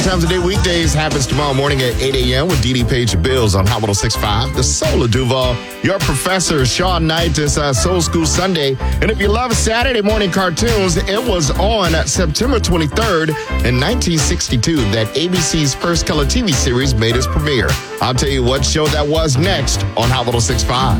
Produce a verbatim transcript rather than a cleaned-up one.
Times a day weekdays happens tomorrow morning at eight a.m. with Dee Dee Page and Bills on Hot one oh six point five. The Soul of Duval. Your professor, Sean Knight, is uh, Soul School Sunday. And if you love Saturday morning cartoons, it was on September twenty-third in nineteen sixty-two that A B C's first color T V series made its premiere. I'll tell you what show that was next on Hot one oh six point five.